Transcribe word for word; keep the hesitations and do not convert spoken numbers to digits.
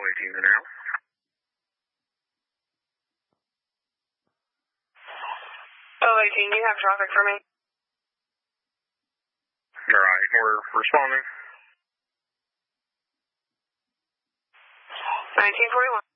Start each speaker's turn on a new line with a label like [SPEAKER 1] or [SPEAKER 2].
[SPEAKER 1] eighteen in now.
[SPEAKER 2] Oh, eighteen, you have traffic for me?
[SPEAKER 1] Alright, we're responding.
[SPEAKER 2] nineteen forty-one.